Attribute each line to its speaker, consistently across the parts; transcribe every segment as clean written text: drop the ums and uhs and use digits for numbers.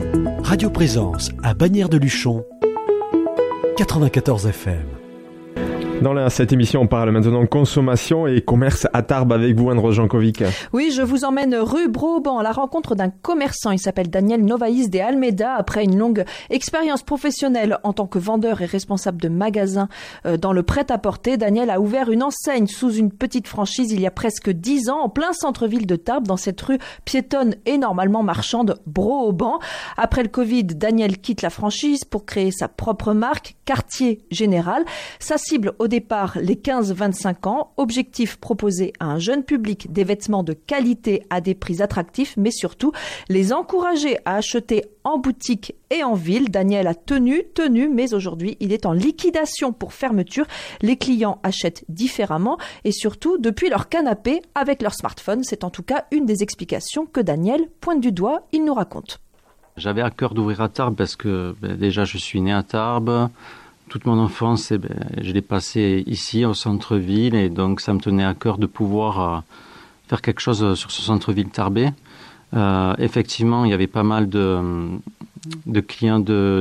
Speaker 1: Radio Présence à Bagnères-de-Luchon, 94 FM.
Speaker 2: Dans cette émission, on parle maintenant consommation et commerce à Tarbes avec vous, Anne-Rose Jankovic.
Speaker 3: Oui, je vous emmène rue Broban à la rencontre d'un commerçant. Il s'appelle Daniel Novaïs de Almeida. Après une longue expérience professionnelle en tant que vendeur et responsable de magasin dans le prêt-à-porter, Daniel a ouvert une enseigne sous une petite franchise il y a presque 10 ans en plein centre-ville de Tarbes, dans cette rue piétonne et normalement marchande Broban. Après le Covid, Daniel quitte la franchise pour créer sa propre marque, Quartier Général. Sa cible au départ, les 15-25 ans. Objectif, proposer à un jeune public des vêtements de qualité à des prix attractifs, mais surtout les encourager à acheter en boutique et en ville. Daniel a tenu, mais aujourd'hui, il est en liquidation pour fermeture. Les clients achètent différemment et surtout depuis leur canapé avec leur smartphone. C'est en tout cas une des explications que Daniel pointe du doigt. Il nous raconte.
Speaker 4: J'avais à cœur d'ouvrir à Tarbes parce que déjà je suis né à Tarbes. Toute mon enfance, je l'ai passée ici, au centre-ville, et donc ça me tenait à cœur de pouvoir faire quelque chose sur ce centre-ville tarbais. Effectivement, il y avait pas mal de clients, de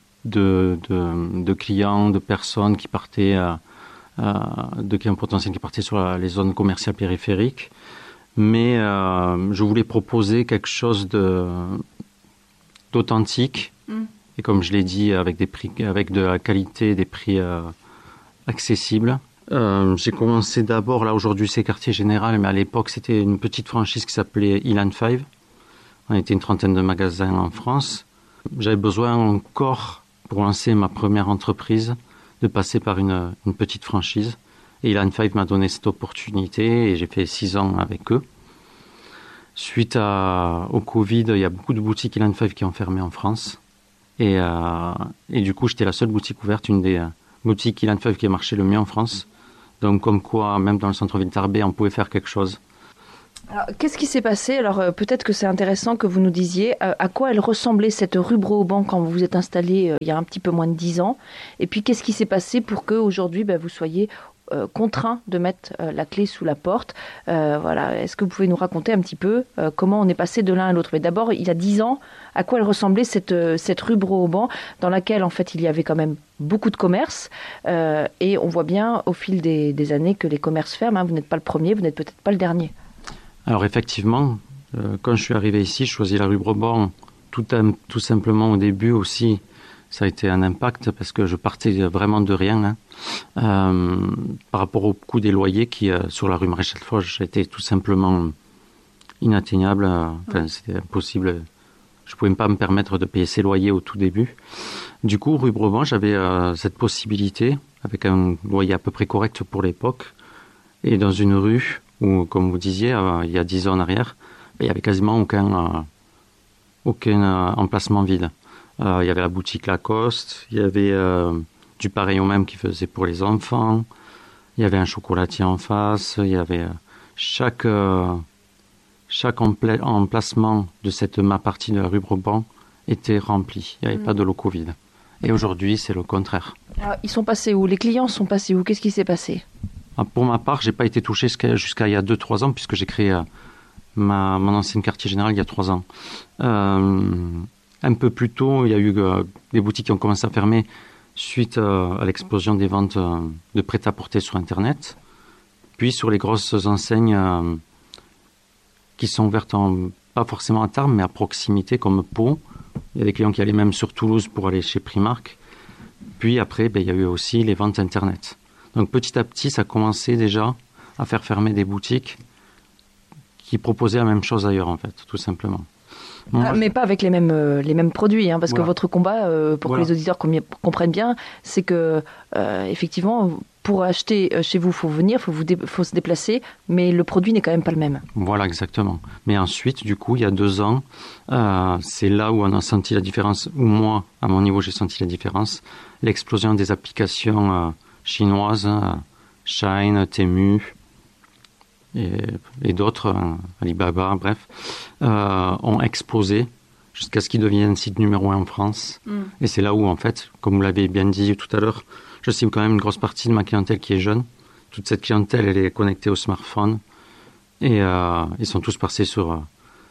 Speaker 4: clients, de personnes qui partaient, de clients potentiels qui partaient sur les zones commerciales périphériques. Mais je voulais proposer quelque chose d'authentique. Et comme je l'ai dit, avec des prix, avec de la qualité, des prix accessibles. J'ai commencé d'abord, là aujourd'hui c'est Quartier Général, mais à l'époque c'était une petite franchise qui s'appelait Elan 5. On était une trentaine de magasins en France. J'avais besoin encore, pour lancer ma première entreprise, de passer par une petite franchise. Et Elan 5 m'a donné cette opportunité et j'ai fait 6 ans avec eux. Suite au Covid, il y a beaucoup de boutiques Elan 5 qui ont fermé en France. Et du coup, j'étais la seule boutique ouverte, une des boutiques Elan 5 qui a marché le mieux en France. Donc, comme quoi, même dans le centre-ville tarbais, on pouvait faire quelque chose.
Speaker 3: Alors, qu'est-ce qui s'est passé ? Alors, peut-être que c'est intéressant que vous nous disiez à quoi elle ressemblait cette rue Broban quand vous vous êtes installé il y a un petit peu moins de 10 ans. Et puis, qu'est-ce qui s'est passé pour qu'aujourd'hui, vous soyez contraint de mettre la clé sous la porte. Voilà. Est-ce que vous pouvez nous raconter un petit peu comment on est passé de l'un à l'autre ? Mais d'abord, il y a 10 ans, à quoi elle ressemblait cette rue Broban, dans laquelle en fait il y avait quand même beaucoup de commerces, et on voit bien au fil des années que les commerces ferment. Vous n'êtes pas le premier, vous n'êtes peut-être pas le dernier.
Speaker 4: Alors effectivement, quand je suis arrivé ici, je choisis la rue Broban tout simplement au début aussi. Ça a été un impact parce que je partais vraiment de rien. Par rapport au coût des loyers qui, sur la rue Maréchal Foch, était tout simplement inatteignable. C'était impossible. Je ne pouvais pas me permettre de payer ces loyers au tout début. Du coup, rue Broban, j'avais cette possibilité, avec un loyer à peu près correct pour l'époque, et dans une rue où, comme vous disiez, il y a 10 ans en arrière, il n'y avait quasiment aucun emplacement vide. Il y avait la boutique Lacoste, il y avait du pareil au même qui faisait pour les enfants, il y avait un chocolatier en face, il y avait chaque emplacement de ma partie de la rue Broban était rempli. Il n'y avait pas de locaux vides. Et aujourd'hui, c'est le contraire.
Speaker 3: Alors, ils sont passés où ? Les clients sont passés où ? Qu'est-ce qui s'est passé ?
Speaker 4: Pour ma part, je n'ai pas été touché jusqu'à il y a 2-3 ans, puisque j'ai créé mon ancienne Quartier Général il y a 3 ans. Un peu plus tôt, il y a eu des boutiques qui ont commencé à fermer suite à l'explosion des ventes de prêt-à-porter sur Internet. Puis sur les grosses enseignes qui sont ouvertes pas forcément à Tarbes, mais à proximité, comme Pau. Il y a des clients qui allaient même sur Toulouse pour aller chez Primark. Puis après, il y a eu aussi les ventes Internet. Donc petit à petit, ça commençait déjà à faire fermer des boutiques qui proposaient la même chose ailleurs, en fait, tout simplement.
Speaker 3: Mais pas avec les mêmes produits, parce que votre combat, pour que les auditeurs comprennent bien, c'est que effectivement, pour acheter chez vous, faut venir, faut se déplacer, mais le produit n'est quand même pas le même.
Speaker 4: Voilà, exactement. Mais ensuite, du coup, il y a 2 ans, c'est là où on a senti la différence, où moi, à mon niveau, j'ai senti la différence. L'explosion des applications chinoises, Shein, Temu, et d'autres, Alibaba, bref, ont explosé jusqu'à ce qu'ils deviennent un site numéro 1 en France. Et c'est là où, en fait, comme vous l'avez bien dit tout à l'heure, je cible quand même une grosse partie de ma clientèle qui est jeune. Toute cette clientèle, elle est connectée au smartphone. Et ils sont tous passés sur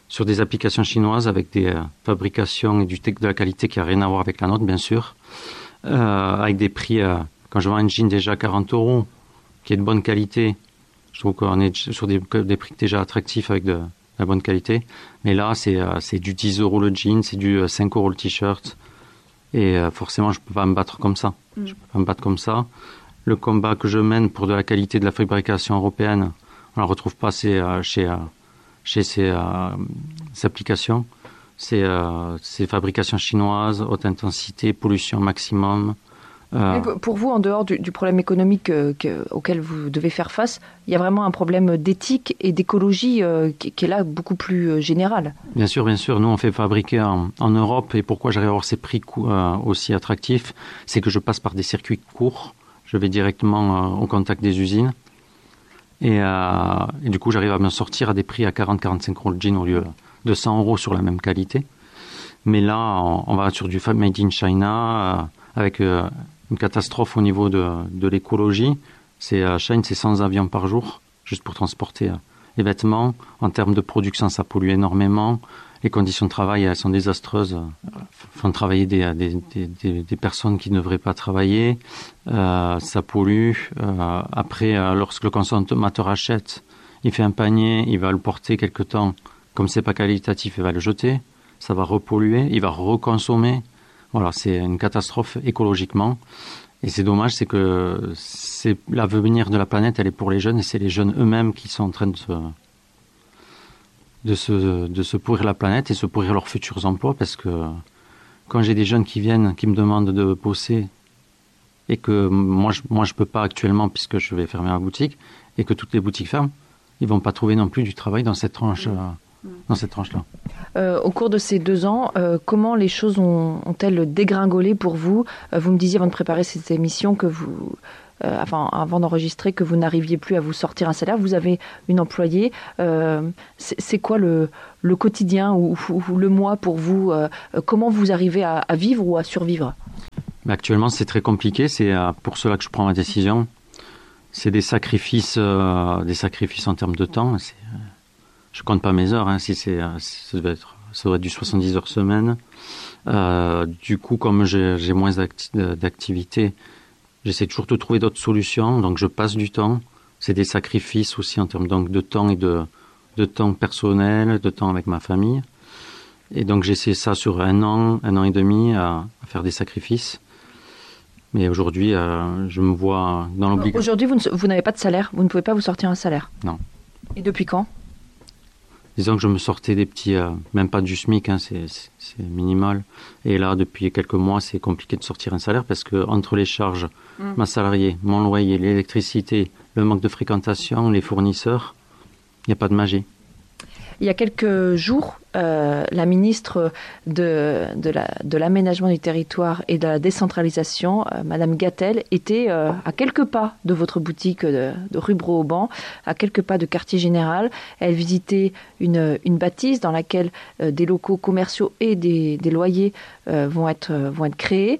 Speaker 4: sur des applications chinoises avec des fabrications et de la qualité qui n'a rien à voir avec la nôtre, bien sûr, avec des prix, quand je vends un jean déjà 40 €, qui est de bonne qualité, je trouve qu'on est sur des prix déjà attractifs avec de la bonne qualité. Mais là, c'est du 10 € le jean, c'est du 5 € le t-shirt. Et forcément, je ne peux pas me battre comme ça. Je peux pas me battre comme ça. Le combat que je mène pour de la qualité de la fabrication européenne, on ne la retrouve pas chez ces applications. C'est fabrication chinoise, haute intensité, pollution maximum.
Speaker 3: Pour vous, en dehors du problème économique auquel vous devez faire face, il y a vraiment un problème d'éthique et d'écologie qui est là beaucoup plus général.
Speaker 4: Bien sûr. Nous, on fait fabriquer en Europe. Et pourquoi j'arrive à avoir ces prix aussi attractifs, c'est que je passe par des circuits courts. Je vais directement au contact des usines. Et du coup, j'arrive à me sortir à des prix à 40-45 € le jean au lieu de 100 € sur la même qualité. Mais là, on va sur du Made in China avec une catastrophe au niveau de l'écologie. Chine, c'est 100 avions par jour, juste pour transporter les vêtements. En termes de production, ça pollue énormément. Les conditions de travail, elles sont désastreuses. Font travailler des personnes qui ne devraient pas travailler. Ça pollue. Après, lorsque le consommateur achète, il fait un panier, il va le porter quelque temps. Comme c'est pas qualitatif, il va le jeter. Ça va repolluer, il va reconsommer. Voilà, c'est une catastrophe écologiquement. Et c'est dommage, c'est que l'avenir de la planète, elle est pour les jeunes, et c'est les jeunes eux-mêmes qui sont en train de se pourrir la planète et se pourrir leurs futurs emplois, parce que quand j'ai des jeunes qui me demandent de bosser, et que moi je peux pas actuellement puisque je vais fermer ma boutique, et que toutes les boutiques ferment, ils vont pas trouver non plus du travail dans cette tranche-là.
Speaker 3: Au cours de ces 2 ans, comment les choses ont-elles dégringolé pour vous ? Vous me disiez avant de préparer cette émission que avant d'enregistrer, que vous n'arriviez plus à vous sortir un salaire. Vous avez une employée. C'est quoi le quotidien ou le mois pour vous ? Comment vous arrivez à vivre ou à survivre ?
Speaker 4: Actuellement, c'est très compliqué. C'est pour cela que je prends ma décision. C'est des sacrifices en termes de temps. Je compte pas mes heures, ça doit être du 70 heures semaine. Du coup, comme j'ai moins d'activité, j'essaie toujours de trouver d'autres solutions. Donc, je passe du temps. C'est des sacrifices aussi en termes donc, de temps et de temps personnel, de temps avec ma famille. Et donc, j'essaie ça sur un an et demi à faire des sacrifices. Mais aujourd'hui, je me vois dans l'obligation.
Speaker 3: Aujourd'hui, vous n'avez pas de salaire. Vous ne pouvez pas vous sortir un salaire.
Speaker 4: Non.
Speaker 3: Et depuis quand ?
Speaker 4: Disons que je me sortais des petits, même pas du SMIC, c'est minimal. Et là, depuis quelques mois, c'est compliqué de sortir un salaire parce que entre les charges, ma salariée, mon loyer, l'électricité, le manque de fréquentation, les fournisseurs, il n'y a pas de magie.
Speaker 3: Il y a quelques jours, la ministre de l'aménagement du territoire et de la décentralisation, Madame Gatel, était à quelques pas de votre boutique de rue Broban, à quelques pas de Quartier Général. Elle visitait une bâtisse dans laquelle des locaux commerciaux et des loyers vont être créés.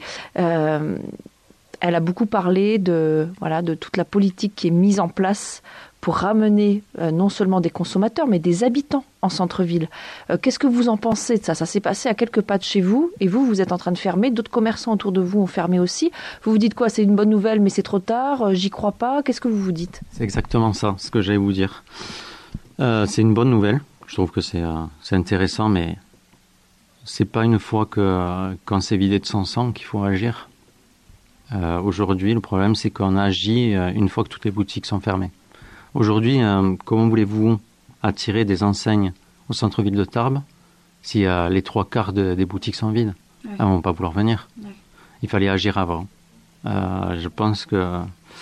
Speaker 3: Elle a beaucoup parlé de toute la politique qui est mise en place pour ramener non seulement des consommateurs, mais des habitants en centre-ville. Qu'est-ce que vous en pensez de ça ? Ça s'est passé à quelques pas de chez vous, et vous êtes en train de fermer. D'autres commerçants autour de vous ont fermé aussi. Vous vous dites quoi ? C'est une bonne nouvelle, mais c'est trop tard, j'y crois pas. Qu'est-ce que vous vous dites ?
Speaker 4: C'est exactement ça, ce que j'allais vous dire. C'est une bonne nouvelle. Je trouve que c'est intéressant, mais c'est pas une fois quand c'est vidé de son sang qu'il faut agir. Aujourd'hui, le problème, c'est qu'on agit une fois que toutes les boutiques sont fermées. Aujourd'hui, comment voulez-vous attirer des enseignes au centre-ville de Tarbes si les 3/4 des boutiques sont vides ? Ouais. Elles ne vont pas vouloir venir. Ouais. Il fallait agir avant. Je pense que...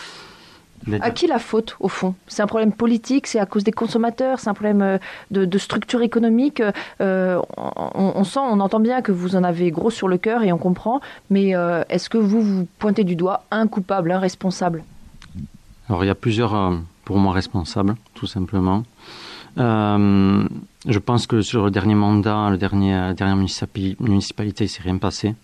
Speaker 3: À qui la faute, au fond ? C'est un problème politique, c'est à cause des consommateurs, c'est un problème de structure économique. On entend bien que vous en avez gros sur le cœur et on comprend, mais est-ce que vous pointez du doigt un coupable, un responsable ?
Speaker 4: Alors, il y a plusieurs... pour moi responsable, tout simplement. Je pense que sur le dernier mandat, la dernière municipalité, il ne s'est rien passé.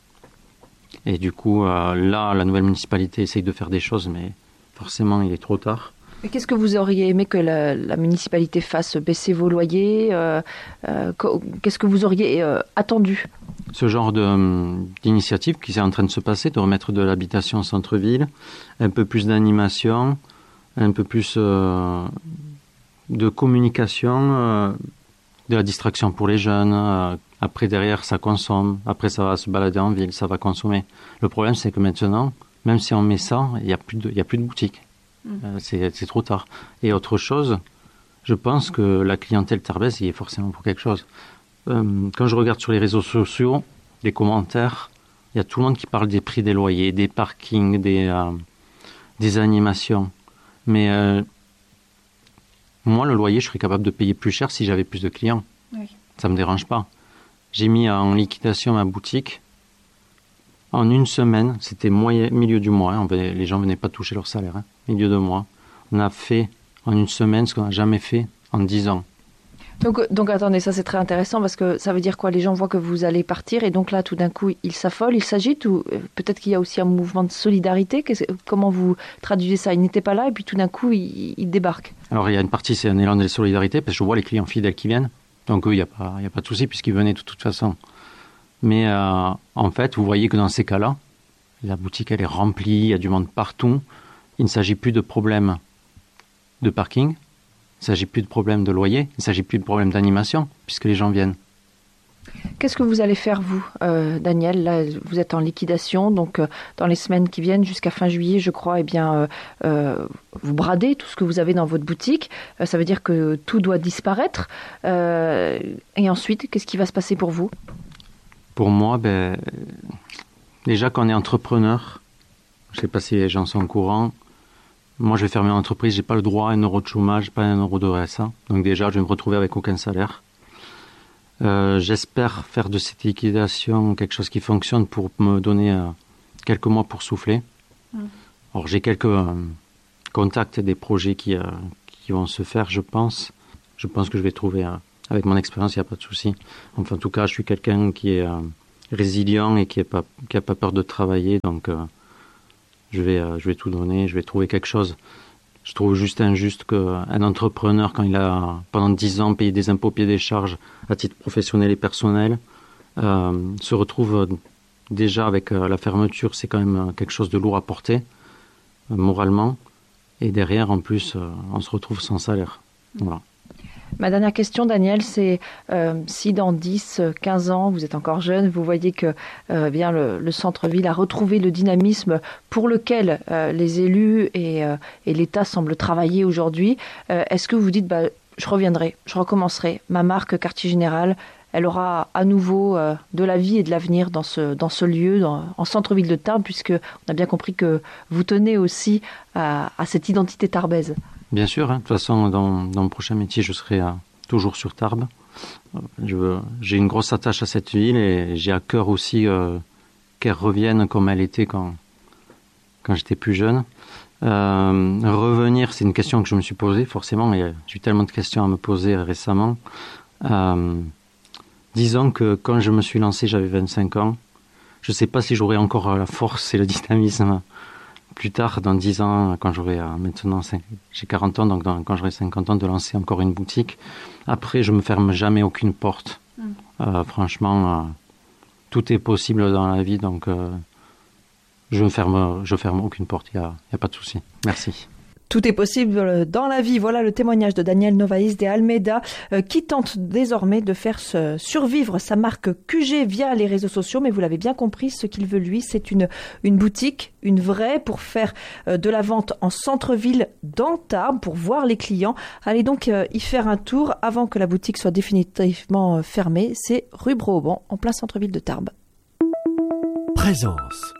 Speaker 4: Et du coup, là, la nouvelle municipalité essaye de faire des choses, mais forcément, il est trop tard.
Speaker 3: Et qu'est-ce que vous auriez aimé que la municipalité fasse? Baisser vos loyers? Qu'est-ce que vous auriez attendu?
Speaker 4: Ce genre d'initiative qui est en train de se passer, de remettre de l'habitation au centre-ville, un peu plus d'animation, un peu plus de communication, de la distraction pour les jeunes. Après, derrière, ça consomme. Après, ça va se balader en ville, ça va consommer. Le problème, c'est que maintenant, même si on met ça, il n'y a plus de boutique. C'est trop tard. Et autre chose, je pense que la clientèle tarbaise y est forcément pour quelque chose. Quand je regarde sur les réseaux sociaux, les commentaires, il y a tout le monde qui parle des prix des loyers, des parkings, des animations. Mais moi, le loyer, je serais capable de payer plus cher si j'avais plus de clients. Oui. Ça ne me dérange pas. J'ai mis en liquidation ma boutique. En une semaine, c'était milieu du mois, les gens ne venaient pas toucher leur salaire, milieu de mois. On a fait en une semaine ce qu'on n'a jamais fait en 10 ans.
Speaker 3: Donc attendez, ça c'est très intéressant parce que ça veut dire quoi? Les gens voient que vous allez partir et donc là tout d'un coup ils s'affolent, ils s'agitent, ou peut-être qu'il y a aussi un mouvement de solidarité. Comment vous traduisez ça? Ils n'étaient pas là et puis tout d'un coup ils débarquent. Alors
Speaker 4: il y a une partie, c'est un élan de solidarité parce que je vois les clients fidèles qui viennent, donc eux il n'y a pas de souci puisqu'ils venaient de toute façon. Mais en fait vous voyez que dans ces cas-là, la boutique elle est remplie, il y a du monde partout, il ne s'agit plus de problèmes de parking. Il ne s'agit plus de problème de loyer, il ne s'agit plus de problème d'animation, puisque les gens viennent.
Speaker 3: Qu'est-ce que vous allez faire, vous, Daniel? Là, vous êtes en liquidation, donc dans les semaines qui viennent, jusqu'à fin juillet, je crois, vous bradez tout ce que vous avez dans votre boutique. Ça veut dire que tout doit disparaître. Et ensuite, qu'est-ce qui va se passer pour vous?
Speaker 4: Pour moi, déjà qu'on est entrepreneur, je ne sais pas si les gens sont au courant. Moi, je vais fermer mon entreprise, j'ai pas le droit à 1 euro de chômage, pas 1 euro de RSA. Donc déjà, je vais me retrouver avec aucun salaire. J'espère faire de cette liquidation quelque chose qui fonctionne pour me donner quelques mois pour souffler. Alors, j'ai quelques contacts et des projets qui vont se faire, je pense. Je pense que je vais trouver, avec mon expérience, il n'y a pas de souci. Enfin, en tout cas, je suis quelqu'un qui est résilient et qui a pas peur de travailler, donc... Je vais tout donner, je vais trouver quelque chose. Je trouve juste injuste qu'un entrepreneur, quand il a pendant 10 ans payé des impôts, payé des charges à titre professionnel et personnel, se retrouve déjà avec la fermeture, c'est quand même quelque chose de lourd à porter, moralement. Et derrière, en plus, on se retrouve sans salaire. Voilà.
Speaker 3: Ma dernière question, Daniel, c'est si dans 10, 15 ans, vous êtes encore jeune, vous voyez que bien le centre-ville a retrouvé le dynamisme pour lequel les élus et l'État semblent travailler aujourd'hui, est-ce que vous dites je reviendrai, je recommencerai, ma marque Quartier Général, elle aura à nouveau de la vie et de l'avenir dans ce lieu, en centre-ville de Tarbes, puisque on a bien compris que vous tenez aussi à cette identité tarbaise.
Speaker 4: Bien sûr, de toute façon, dans mon prochain métier, je serai toujours sur Tarbes. J'ai une grosse attache à cette ville et j'ai à cœur aussi qu'elle revienne comme elle était quand j'étais plus jeune. Revenir, c'est une question que je me suis posée, forcément, et j'ai eu tellement de questions à me poser récemment. Disons que quand je me suis lancé, j'avais 25 ans. Je ne sais pas si j'aurai encore la force et le dynamisme plus tard, dans 10 ans, quand j'aurai maintenant, j'ai 40 ans, donc quand j'aurai 50 ans, de lancer encore une boutique. Après, je me ferme jamais aucune porte. Franchement, tout est possible dans la vie, donc je ferme aucune porte, il y a pas de souci. Merci.
Speaker 3: Tout est possible dans la vie. Voilà le témoignage de Daniel Novaïs de Almeida qui tente désormais de faire survivre sa marque QG via les réseaux sociaux. Mais vous l'avez bien compris, ce qu'il veut lui, c'est une boutique, une vraie, pour faire de la vente en centre-ville dans Tarbes, pour voir les clients. Allez donc y faire un tour avant que la boutique soit définitivement fermée. C'est rue Broban, en plein centre-ville de Tarbes.
Speaker 1: Présence.